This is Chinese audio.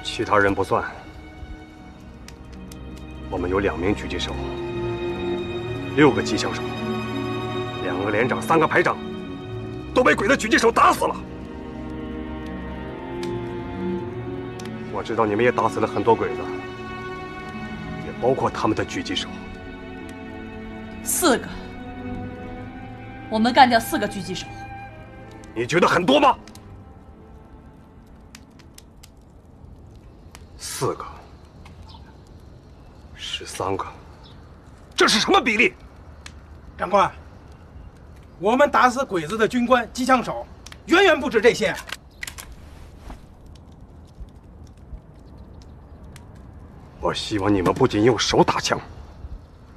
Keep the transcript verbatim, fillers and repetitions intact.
其他人不算，我们有两名狙击手，六个机枪手，两个连长，三个排长，都被鬼子狙击手打死了。我知道你们也打死了很多鬼子，也包括他们的狙击手。 四个，我们干掉四个狙击手。 你觉得很多吗？四个，十三个，这是什么比例？ 长官，我们打死鬼子的军官、机枪手，远远不止这些。 我希望你们不仅用手打枪，